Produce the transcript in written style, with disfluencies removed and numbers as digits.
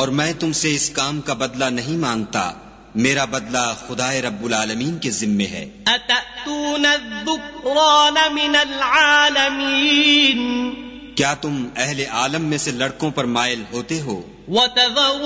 और मैं तुमसे इस काम का बदला नहीं मांगता, मेरा बदला खुदाए रब्बुल आलमीन के जिम्मे है। अतअतून अज़्ज़ुक्रान मिनल आलमीन, क्या तुम अहले आलम में से लड़कों पर माइल होते हो?